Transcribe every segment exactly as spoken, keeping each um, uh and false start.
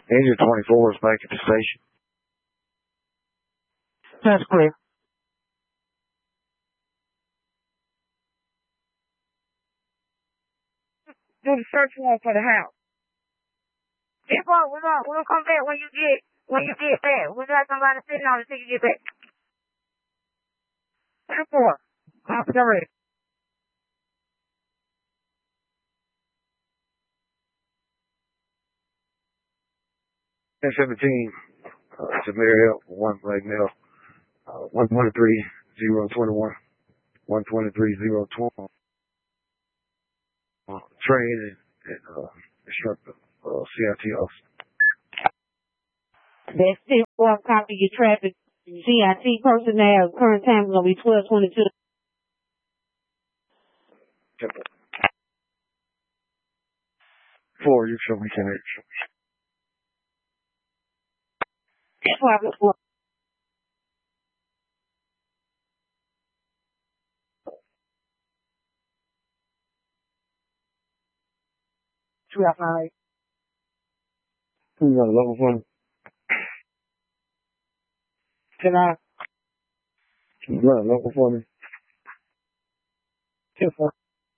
Engine twenty-four is back at the station. That's clear. Do the search warrant for the house. Yes, well, we're gonna, we'll come back when you get, when you get back. We got somebody sitting on it until you get back. ten four. Officer ready. ten seventeen, uh, severe help, one black male, uh, one twenty-three, zero twenty-one, one twenty-three, zero twenty, uh, trained and, uh, instructor, uh, C I T officer. That's it. One copy your traffic. C I T personnel. Current time is gonna be twelve twenty-two. Four, you show me ten eight. twelve four. twelve five. You got a level for me? Can I? You got a level for me? Two four.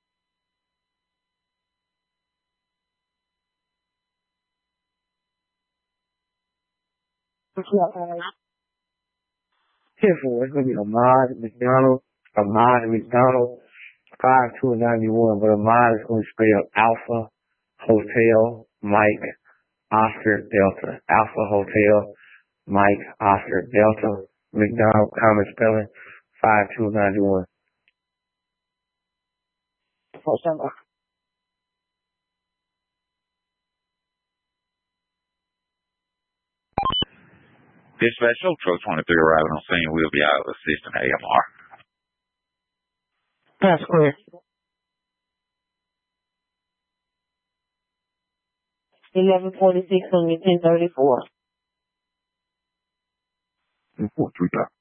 twelve five. ten four, it's gonna be Ahmad McDonald, Ahmad McDonald, five two ninety-one, but Ahmad is gonna spell Alpha Hotel Mike Oscar Delta. Alpha Hotel Mike Oscar Delta McDonald, common spelling, five two ninety-one. Dispatch, Truck twenty-three arriving on scene. We'll be out assisting A M R. That's clear. eleven forty-six on your ten thirty-four. four three five.